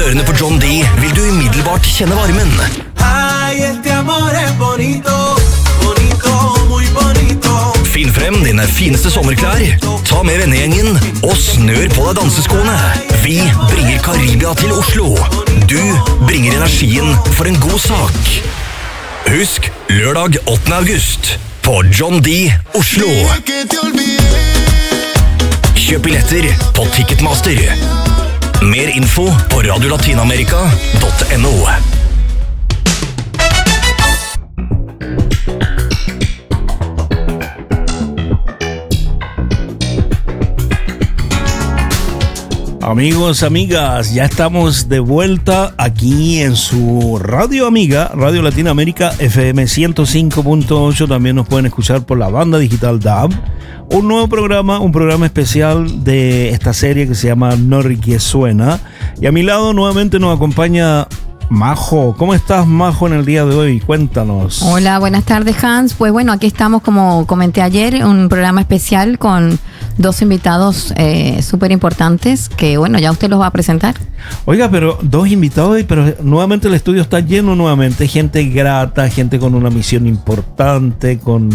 ørene på John D vil du umiddelbart kjenne varmen. Ay, este amor es bonito, bonito, muy bonito. Finn frem dine fineste sommerklær, ta med vennegjengen og snør på deg danseskoene. Vi bringer Karibia til Oslo. Du bringer energien for en god sak. Husk, lørdag 8. august på John D Oslo. Kjøp billetter på Ticketmaster. Mer info på radiolatinamerika.no. Amigos, amigas, ya estamos de vuelta aquí en su radio amiga, Radio Latinoamérica FM 105.8. También nos pueden escuchar por la banda digital DAB. Un nuevo programa, un programa especial de esta serie que se llama Norque Suena. Y a mi lado nuevamente nos acompaña Majo. ¿Cómo estás, Majo, en el día de hoy? Cuéntanos. Hola, buenas tardes, Hans. Pues bueno, aquí estamos, como comenté ayer, un programa especial con dos invitados súper importantes que, bueno, ya usted los va a presentar. Oiga, pero dos invitados, pero nuevamente el estudio está lleno nuevamente. Gente grata, gente con una misión importante, con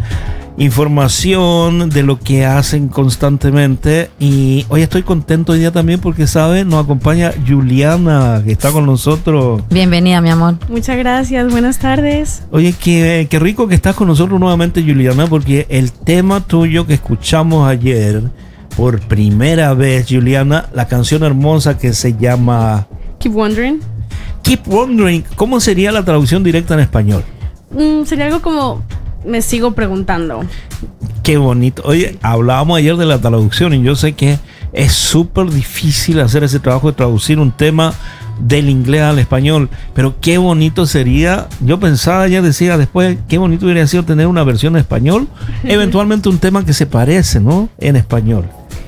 información de lo que hacen constantemente. Y hoy estoy contento hoy día también porque, ¿sabe? Nos acompaña Juliana, que está con nosotros. Bienvenida, mi amor. Muchas gracias, buenas tardes. Oye, qué rico que estás con nosotros nuevamente, Juliana, porque el tema tuyo que escuchamos ayer por primera vez, Juliana, la canción hermosa que se llama Keep Wondering. Keep Wondering. ¿Cómo sería la traducción directa en español? Sería algo como me sigo preguntando. Qué bonito. Oye, hablábamos ayer de la traducción y yo sé que es súper difícil hacer ese trabajo de traducir un tema del inglés al español, pero qué bonito sería. Yo pensaba, ya decía después, qué bonito hubiera sido tener una versión en español, eventualmente un tema que se parece, ¿no? En español.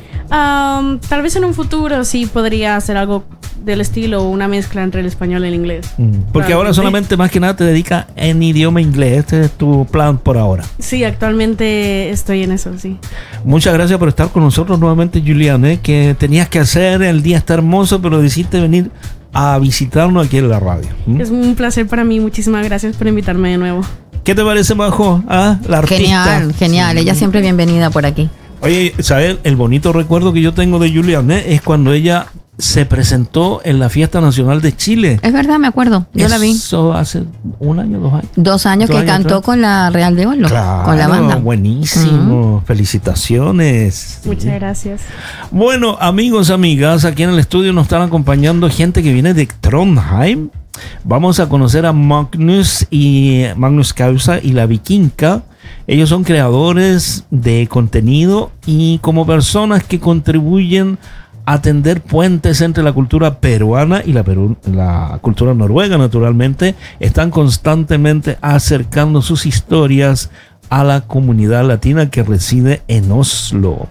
Tal vez en un futuro sí podría hacer algo del estilo, una mezcla entre el español y el inglés. Porque ahora solamente más que nada te dedicas en idioma inglés. Este es tu plan por ahora. Sí, actualmente estoy en eso, sí. Muchas gracias por estar con nosotros nuevamente, Juliana, que tenías que hacer, el día está hermoso, pero decidiste venir a visitarnos aquí en la radio. Es un placer para mí, muchísimas gracias por invitarme de nuevo. ¿Qué te parece, Majo? La artista. Genial, genial. Sí. Ella siempre bienvenida por aquí. Oye, ¿sabes? El bonito recuerdo que yo tengo de Juliana es cuando ella se presentó en la Fiesta Nacional de Chile. Es verdad, me acuerdo. Yo la vi. Eso hace 1 año, 2 años. 2 años que cantó atrás con la Real de Oro. Claro, con la banda. Buenísimo. Felicitaciones. Muchas gracias. Bueno, amigos, amigas, aquí en el estudio nos están acompañando gente que viene de Trondheim. Vamos a conocer a Magnus Causa y la Vikinga. Ellos son creadores de contenido y como personas que contribuyen a tender puentes entre la cultura peruana y la cultura noruega, naturalmente, están constantemente acercando sus historias a la comunidad latina que reside en Oslo.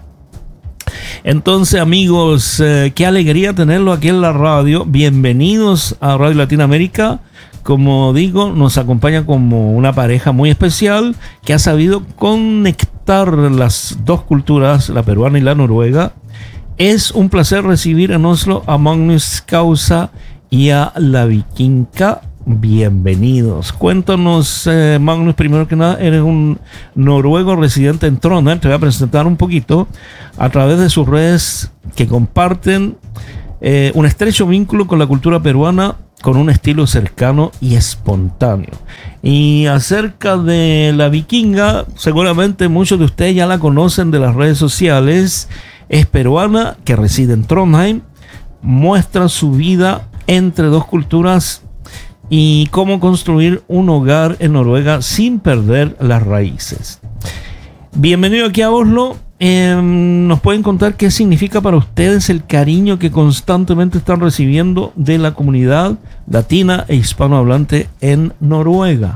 Entonces, amigos, qué alegría tenerlo aquí en la radio. Bienvenidos a Radio Latinoamérica. Como digo, nos acompaña como una pareja muy especial que ha sabido conectar las dos culturas, la peruana y la noruega. Es un placer recibir en Oslo a Magnus Causa y a la Vikinga. Bienvenidos. Cuéntanos, Magnus, primero que nada, eres un noruego residente en Trondheim. Te voy a presentar un poquito a través de sus redes que comparten un estrecho vínculo con la cultura peruana con un estilo cercano y espontáneo. Y acerca de la Vikinga, seguramente muchos de ustedes ya la conocen de las redes sociales. Es peruana que reside en Trondheim, muestra su vida entre dos culturas y cómo construir un hogar en Noruega sin perder las raíces. Bienvenido aquí a Oslo. ¿Nos pueden contar qué significa para ustedes el cariño que constantemente están recibiendo de la comunidad latina e hispanohablante en Noruega?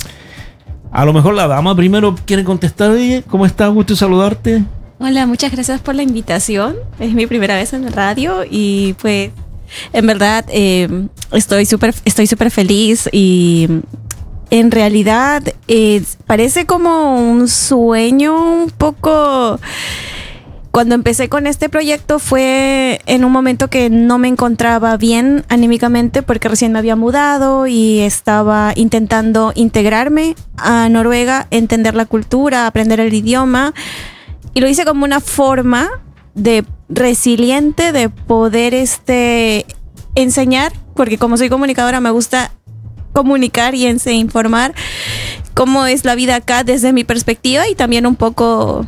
A lo mejor la dama primero quiere contestar. ¿Cómo estás? Gusto saludarte. Hola, muchas gracias por la invitación. Es mi primera vez en la radio y pues en verdad estoy súper feliz y en realidad parece como un sueño un poco Cuando empecé con este proyecto fue en un momento que no me encontraba bien anímicamente porque recién me había mudado y estaba intentando integrarme a Noruega, entender la cultura, aprender el idioma, y lo hice como una forma de resiliente de poder enseñar, porque como soy comunicadora me gusta comunicar y informar cómo es la vida acá desde mi perspectiva y también un poco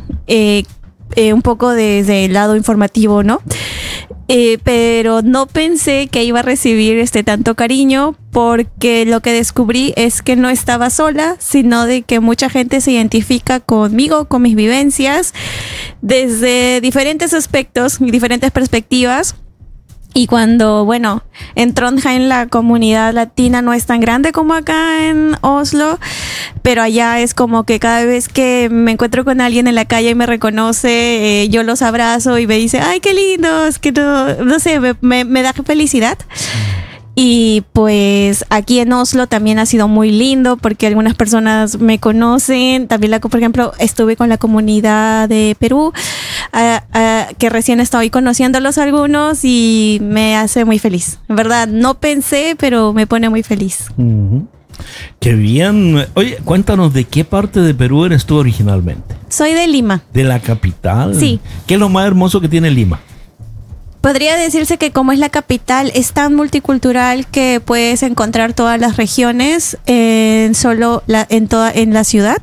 desde el lado informativo, ¿no? Pero no pensé que iba a recibir tanto cariño, porque lo que descubrí es que no estaba sola, sino de que mucha gente se identifica conmigo, con mis vivencias, desde diferentes aspectos y diferentes perspectivas. Y cuando, bueno, en Trondheim la comunidad latina no es tan grande como acá en Oslo, pero allá es como que cada vez que me encuentro con alguien en la calle y me reconoce, yo los abrazo y me dice, ay, qué lindo, es que no sé, me da felicidad. Y pues aquí en Oslo también ha sido muy lindo porque algunas personas me conocen. También, por ejemplo, estuve con la comunidad de Perú, que recién estoy conociéndolos algunos y me hace muy feliz. En verdad, no pensé, pero me pone muy feliz. Qué bien. Oye, cuéntanos, ¿de qué parte de Perú eres tú originalmente? Soy de Lima. ¿De la capital? Sí. ¿Qué es lo más hermoso que tiene Lima? Podría decirse que como es la capital, es tan multicultural que puedes encontrar todas las regiones en la ciudad.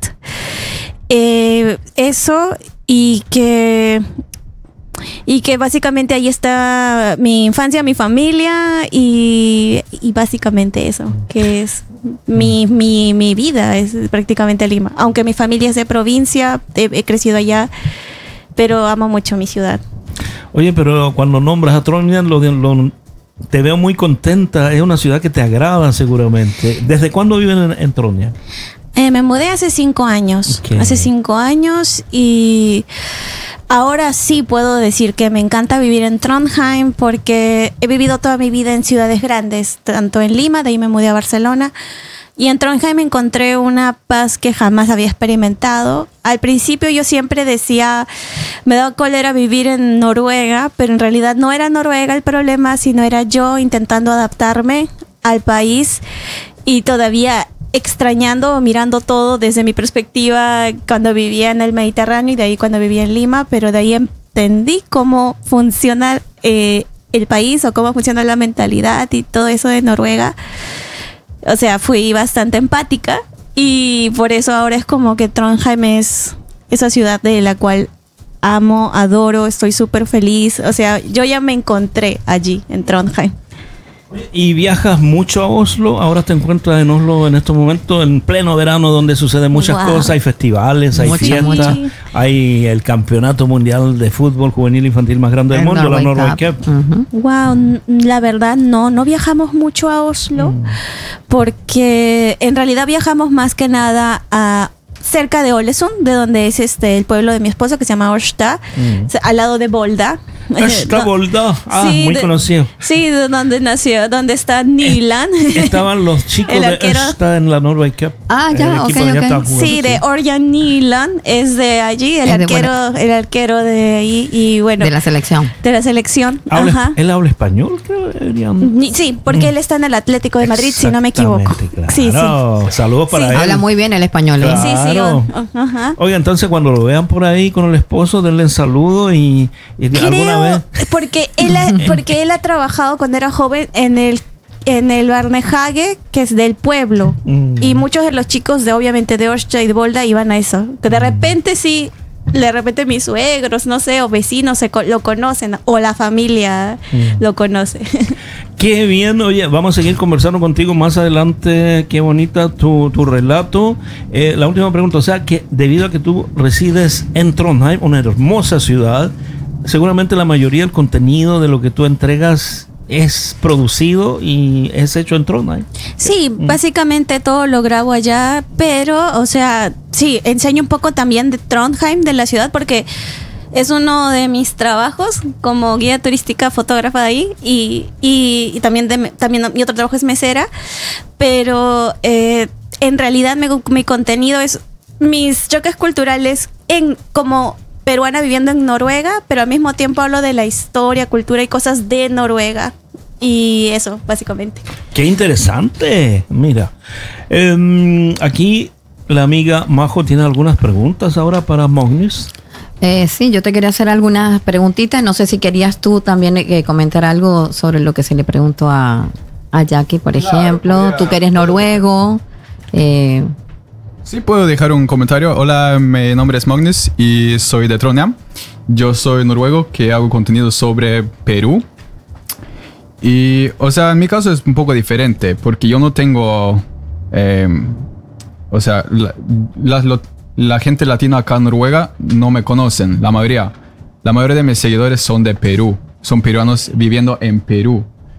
Eso y que básicamente ahí está mi infancia, mi familia y básicamente eso, que es mi vida, es prácticamente Lima. Aunque mi familia es de provincia, he crecido allá, pero amo mucho mi ciudad. Oye, pero cuando nombras a Trondheim, te veo muy contenta. Es una ciudad que te agrada seguramente. ¿Desde cuándo viven en Trondheim? Me mudé hace 5 años. Okay. Hace 5 años y ahora sí puedo decir que me encanta vivir en Trondheim porque he vivido toda mi vida en ciudades grandes, tanto en Lima, de ahí me mudé a Barcelona. Y en Trondheim encontré una paz que jamás había experimentado. Al principio yo siempre decía, me daba cólera vivir en Noruega, pero en realidad no era Noruega el problema, sino era yo intentando adaptarme al país y todavía extrañando, mirando todo desde mi perspectiva cuando vivía en el Mediterráneo y de ahí cuando vivía en Lima, pero de ahí entendí cómo funciona el país o cómo funciona la mentalidad y todo eso de Noruega. O sea, fui bastante empática y por eso ahora es como que Trondheim es esa ciudad de la cual amo, adoro, estoy súper feliz. O sea, yo ya me encontré allí en Trondheim. ¿Y viajas mucho a Oslo? Ahora te encuentras en Oslo en estos momentos, en pleno verano, donde suceden muchas cosas. Hay festivales, hay fiestas, hay el campeonato mundial de fútbol juvenil infantil más grande del mundo, la Norway Cup. Wow, la verdad no viajamos mucho a Oslo porque en realidad viajamos más que nada a cerca de Ålesund, de donde es el pueblo de mi esposo, que se llama Ørsta, al lado de Volda. Volda, muy conocido. Sí, de donde nació, donde está Nyland. Estaban los chicos de Ørsta en la Norway Cup. Sí, de Ørjan Nyland es de allí, el arquero de ahí y bueno. De la selección. ¿Él habla español? Sí, porque él está en el Atlético de Madrid, si no me equivoco. Claro. Sí. Saludos para él. Habla muy bien el español. Claro. Sí. Oiga, entonces cuando lo vean por ahí con el esposo, denle un saludo y alguna vez. Porque él ha trabajado cuando era joven en el Barnehage, que es del pueblo. Y muchos de los chicos obviamente de Ørsta y de Volda iban a eso. Que de repente mis suegros, no sé, o vecinos lo conocen, o la familia lo conoce. Qué bien, oye, vamos a seguir conversando contigo más adelante. Qué bonita tu relato. La última pregunta, o sea, que debido a que tú resides en Trondheim, una hermosa ciudad, seguramente la mayoría del contenido de lo que tú entregas es producido y es hecho en Trondheim. Sí, básicamente todo lo grabo allá, pero, o sea, sí, enseño un poco también de Trondheim, de la ciudad, porque es uno de mis trabajos como guía turística, fotógrafa de ahí, y también mi otro trabajo es mesera, pero en realidad mi contenido es mis choques culturales como peruana viviendo en Noruega, pero al mismo tiempo hablo de la historia, cultura y cosas de Noruega. Y eso, básicamente. Qué interesante. Mira, aquí la amiga Majo tiene algunas preguntas ahora para Magnus. Sí, yo te quería hacer algunas preguntitas. No sé si querías tú también comentar algo sobre lo que se le preguntó a Jackie, por ejemplo. Tú que eres noruego. Sí, puedo dejar un comentario. Hola, mi nombre es Magnus y soy de Trondheim. Yo soy noruego que hago contenido sobre Perú. Y, o sea, en mi caso es un poco diferente porque yo no tengo... o sea, la gente latina acá en Noruega no me conocen, la mayoría. La mayoría de mis seguidores son de Perú. Son peruanos viviendo en Perú.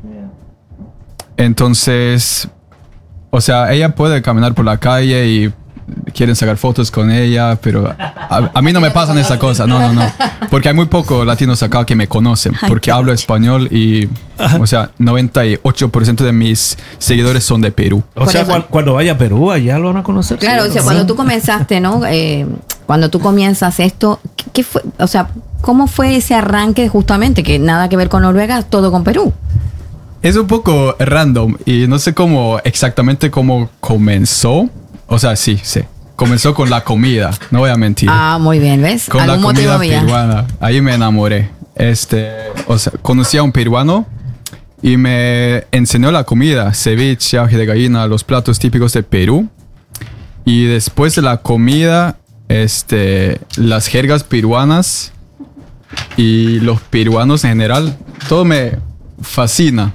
Entonces, o sea, ella puede caminar por la calle y quieren sacar fotos con ella, pero a mí no me pasan esa cosa, no. Porque hay muy pocos latinos acá que me conocen, porque hablo español y, o sea, 98% de mis seguidores son de Perú. O sea, cuando vaya a Perú, allá lo van a conocer. Claro, ¿sí? o sea, cuando tú comenzaste, ¿no? Cuando tú comienzas esto, ¿qué fue? O sea, ¿cómo fue ese arranque justamente? Que nada que ver con Noruega, todo con Perú. Es un poco random y no sé exactamente cómo comenzó. O sea, sí. Comenzó con la comida, no voy a mentir. Ah, muy bien, ¿ves? Con la comida peruana. Ahí me enamoré. O sea, conocí a un peruano y me enseñó la comida, ceviche, ají de gallina, los platos típicos de Perú. Y después de la comida, las jergas peruanas y los peruanos en general, todo me fascina.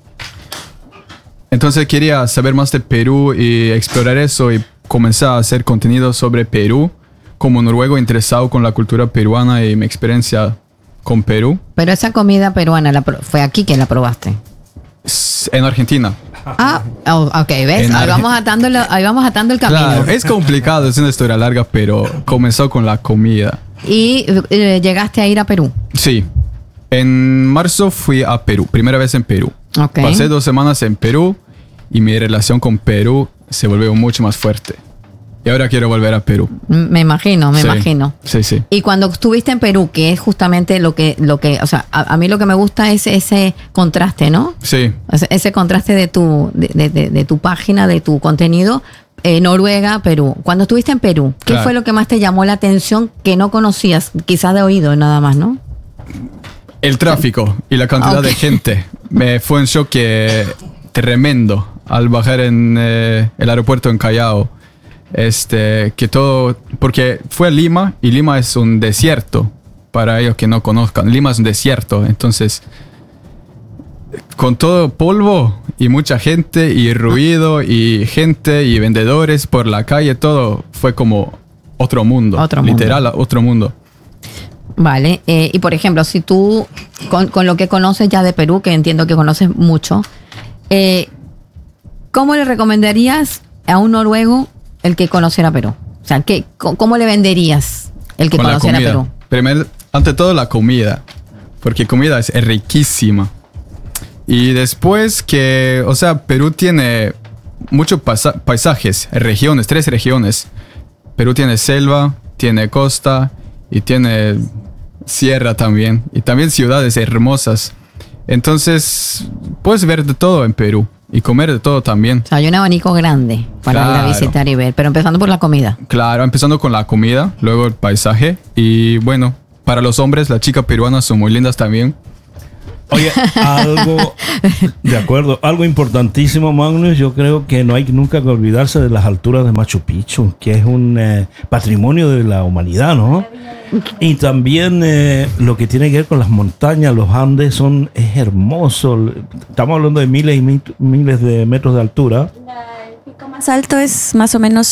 Entonces quería saber más de Perú y explorar eso y comencé a hacer contenido sobre Perú como noruego interesado con la cultura peruana y mi experiencia con Perú. Pero esa comida peruana, ¿fue aquí que la probaste? En Argentina. Ok, ¿ves? Ahí vamos atando el camino. Claro, es complicado, es una historia larga, pero comenzó con la comida. ¿Y llegaste a ir a Perú? Sí. En marzo fui a Perú, primera vez en Perú. Okay. Pasé 2 semanas en Perú y mi relación con Perú se volvió mucho más fuerte. Y ahora quiero volver a Perú. Me imagino. Sí. Y cuando estuviste en Perú, que es justamente lo que o sea, a mí lo que me gusta es ese contraste, ¿no? Sí. Ese contraste de tu página, de tu contenido, Noruega, Perú. Cuando estuviste en Perú, ¿qué fue lo que más te llamó la atención que no conocías? Quizás de oído nada más, ¿no? El tráfico y la cantidad de gente. Me fue un shock tremendo al bajar en el aeropuerto en Callao. Que todo, porque fue a Lima y Lima es un desierto para ellos que no conozcan. Lima es un desierto, entonces con todo polvo y mucha gente y ruido y gente y vendedores por la calle, todo fue como otro mundo. Literal, otro mundo. Vale, y por ejemplo, si tú, con lo que conoces ya de Perú, que entiendo que conoces mucho, ¿cómo le recomendarías a un noruego el que conociera Perú? O sea, ¿cómo le venderías el que conociera Perú? Primero, ante todo la comida, porque comida es riquísima. Y después que, o sea, Perú tiene muchos paisajes, regiones, 3 regiones. Perú tiene selva, tiene costa y tiene sierra también. Y también ciudades hermosas. Entonces, puedes ver de todo en Perú y comer de todo también. O sea, hay un abanico grande para ir a visitar y ver, pero empezando por la comida. Claro, empezando con la comida, luego el paisaje. Y bueno, para los hombres, las chicas peruanas son muy lindas también. Oye, algo importantísimo, Magnus, yo creo que no hay nunca que olvidarse de las alturas de Machu Picchu, que es un patrimonio de la humanidad, ¿no? Y también lo que tiene que ver con las montañas, los Andes, es hermoso. Estamos hablando de miles y miles de metros de altura. El pico más alto es más o menos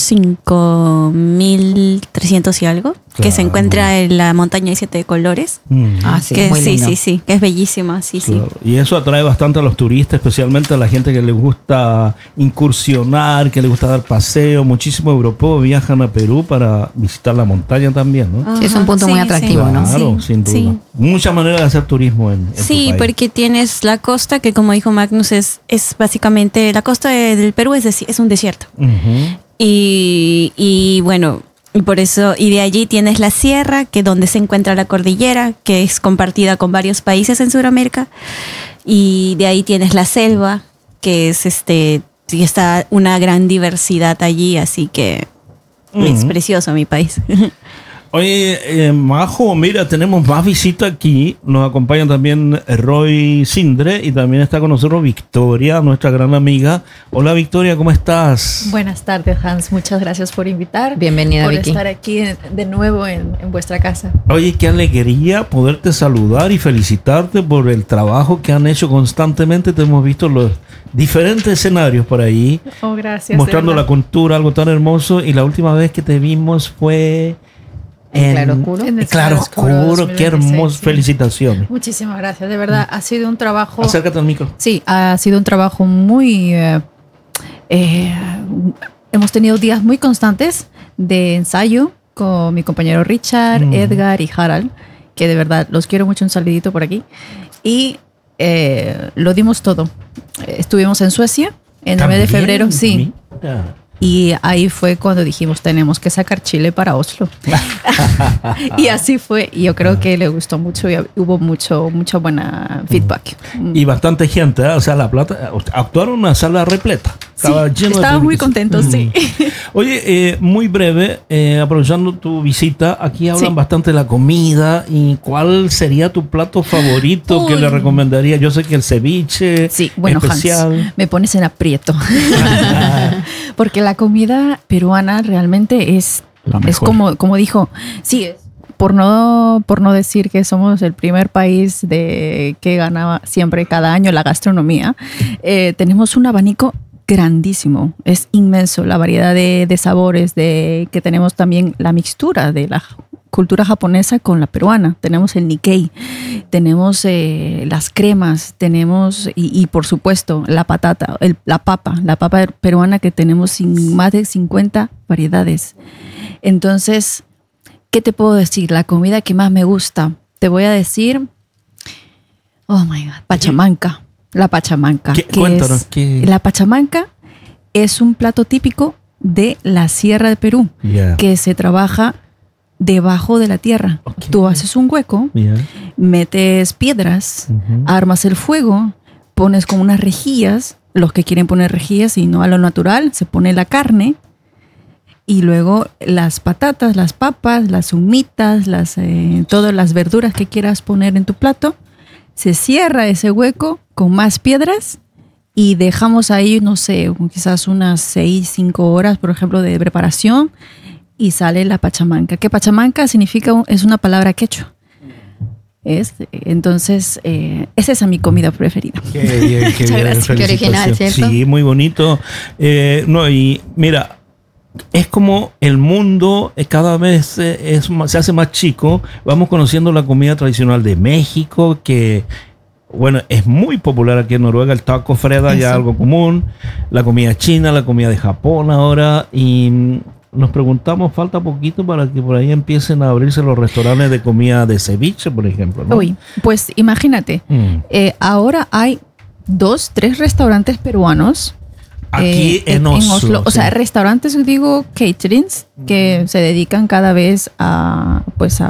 5.300 y algo, que se encuentra en la montaña de 7 colores. Sí, que muy lindo. Sí, que es bellísima, sí. Y eso atrae bastante a los turistas, especialmente a la gente que le gusta incursionar, que le gusta dar paseo. Muchísimos europeos viajan a Perú para visitar la montaña también, ¿no? Sí, es un punto muy atractivo, ¿no? Claro, sin duda. Sí. Muchas maneras de hacer turismo en tu país. Porque tienes la costa, que como dijo Magnus, es básicamente, la costa del Perú es un desierto. Uh-huh. Y bueno, Y por eso, y de allí tienes la sierra, que donde se encuentra la cordillera, que es compartida con varios países en Sudamérica. Y de ahí tienes la selva, que es sí está una gran diversidad allí, así que es precioso mi país. Oye, Majo, mira, tenemos más visitas aquí. Nos acompaña también Roy Sindre y también está con nosotros Victoria, nuestra gran amiga. Hola Victoria, ¿cómo estás? Buenas tardes, Hans. Muchas gracias por invitar. Bienvenida, por Vicky. estar aquí de nuevo en vuestra casa. Oye, qué alegría poderte saludar y felicitarte por el trabajo que han hecho constantemente. Te hemos visto los diferentes escenarios por ahí, Oh, gracias. mostrando de la verdad. cultura, algo tan hermoso. Y la última vez que te vimos fue ¿En Claroscuro? En el Claroscuro. Claroscuro Qué 2016, hermoso. sí. Felicitaciones. Muchísimas gracias. De verdad, ha sido un trabajo. Acércate al micro. Sí, ha sido un trabajo muy. Hemos tenido días muy constantes de ensayo con mi compañero Richard, Edgar y Harald, que de verdad los quiero mucho. Un saludito por aquí. Y lo dimos todo. Estuvimos en Suecia en el mes de También, febrero, sí. mira. Y ahí fue cuando dijimos, tenemos que sacar Chile para Oslo. Y así fue. Y yo creo que le gustó mucho y hubo mucho buena feedback. Y bastante gente, ¿eh? O sea, La Plata, actuaron en una sala repleta. Estaba lleno de estaba muy público. contento, sí. Oye, muy breve, aprovechando tu visita, aquí hablan Sí. bastante de la comida. ¿Y cuál sería tu plato favorito que Uy. le recomendaría? Yo sé que el ceviche Sí, bueno, especial. Hans, me pones en aprieto. Porque la comida peruana realmente es La mejor. como dijo, sí, por no decir que somos el primer país que gana siempre cada año la gastronomía, tenemos un abanico grandísimo, es inmenso la variedad de sabores, que tenemos también la mixtura de la cultura japonesa con la peruana. Tenemos el Nikkei, tenemos las cremas, tenemos y por supuesto la patata, la papa peruana, que tenemos más de 50 variedades. Entonces, ¿qué te puedo decir? La comida que más me gusta, te voy a decir, oh my God, pachamanca. La pachamanca. Cuéntanos, ¿qué? La pachamanca es un plato típico de la Sierra de Perú, Yeah. que se trabaja debajo de la tierra. Ok. Tú haces un hueco, Yeah. metes piedras, armas el fuego, pones como unas rejillas, los que quieren poner rejillas y no a lo natural, se pone la carne y luego las patatas, las papas, las humitas, todas las verduras que quieras poner en tu plato. Se cierra ese hueco con más piedras y dejamos ahí, no sé, quizás unas 5 horas, por ejemplo, de preparación, y sale la pachamanca. Que pachamanca significa, es una palabra quechua. Entonces, esa es mi comida preferida. Qué bien, qué Muchas bien. gracias. Qué original, Felicitaciones. ¿cierto? Sí, muy bonito. No, y mira, es como el mundo cada vez se hace más chico. Vamos conociendo la comida tradicional de México, que bueno, es muy popular aquí en Noruega. El taco Freda ya Eso. algo común. La comida china, la comida de Japón ahora. Y nos preguntamos, falta poquito para que por ahí empiecen a abrirse los restaurantes de comida de ceviche, por ejemplo, ¿no? Uy, pues imagínate, ahora hay 2-3 restaurantes peruanos. Aquí en Oslo. O sea, sí. restaurantes, digo, caterings, que se dedican cada vez a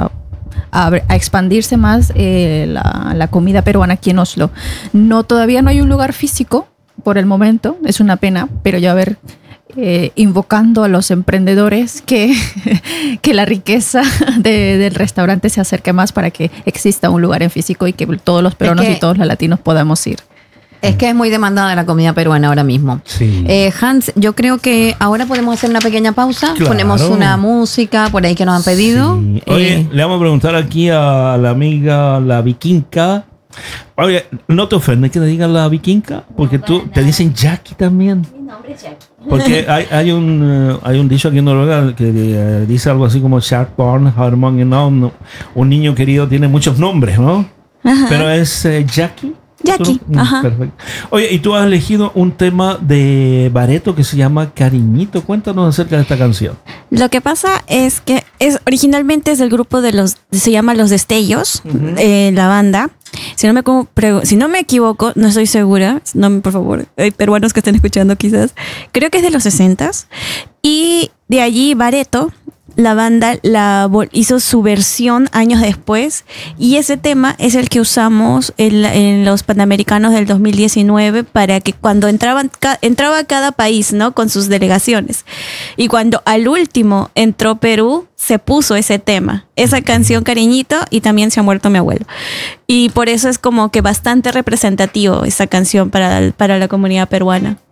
expandirse más la comida peruana aquí en Oslo. Todavía no hay un lugar físico por el momento, es una pena, pero ya ver, invocando a los emprendedores que la riqueza del restaurante se acerque más para que exista un lugar en físico y que todos los peruanos que- y todos los latinos podamos ir. Es que es muy demandada la comida peruana ahora mismo. Sí. Hans, yo creo que ahora podemos hacer una pequeña pausa. Claro. Ponemos una música por ahí que nos han pedido. Sí. Oye, le vamos a preguntar aquí a la amiga, la vikinga. Oye, ¿no te ofende que te digan la vikinga? Porque tú te dicen Jackie también. Mi nombre es Jackie. Porque hay un dicho aquí en Noruega que dice algo así como Shark Barn, Harmon, no, un niño querido tiene muchos nombres, ¿no? Ajá. Pero es Jackie. Jackie, ajá. Perfecto. Oye, y tú has elegido un tema de Bareto que se llama Cariñito. Cuéntanos acerca de esta canción. Lo que pasa es que originalmente es del grupo se llama Los Destellos, la banda. Si no me equivoco, no estoy segura, por favor, hay peruanos que estén escuchando quizás. Creo que es de los 60s. Y de allí Bareto la banda hizo su versión años después, y ese tema es el que usamos en los Panamericanos del 2019 para que cuando entraba cada país, ¿no? Con sus delegaciones. Y cuando al último entró Perú, se puso ese tema, esa canción Cariñito, y también Se ha muerto mi abuelo. Y por eso es como que bastante representativo esa canción para la comunidad peruana.